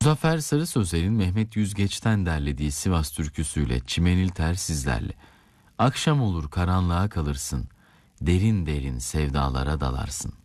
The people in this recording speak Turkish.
Muzaffer Sarı Sözler'in Mehmet Yüzgeç'ten derlediği Sivas türküsüyle Çimenil Tel sizlerle. Akşam olur karanlığa kalırsın, derin derin sevdalara dalarsın.